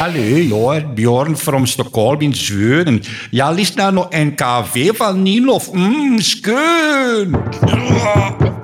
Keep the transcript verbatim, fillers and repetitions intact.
Hallo, hoor, Bjorn from Stockholm in Zweden. Ja, lyssna nog N K V van Nilov. Mmm, skön.